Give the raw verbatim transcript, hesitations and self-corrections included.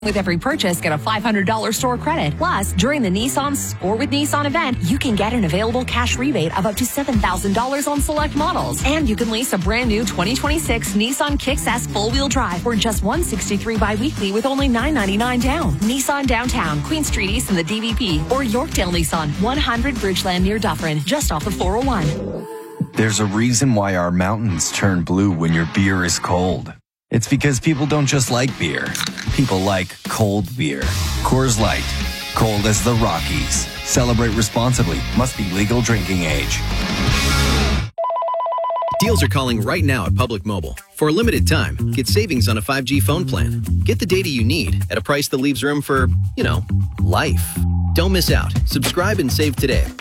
With every purchase, get a five hundred dollars store credit. Plus, during the Nissan Score with Nissan event, you can get an available cash rebate of up to seven thousand dollars on select models. And you can lease a brand new twenty twenty-six Nissan Kicks S full-wheel drive for just one hundred sixty-three dollars bi-weekly with only nine ninety-nine down. Nissan Downtown, Queen Street East in the D V P, or Yorkdale Nissan, one hundred Bridgeland near Dufferin, just off the four oh one. There's a reason why our mountains turn blue when your beer is cold. It's because people don't just like beer. People like cold beer. Coors Light. Cold as the Rockies. Celebrate responsibly. Must be legal drinking age. Deals are calling right now at Public Mobile. For a limited time, get savings on a five G phone plan. Get the data you need at a price that leaves room for, you know, life. Don't miss out. Subscribe and save today.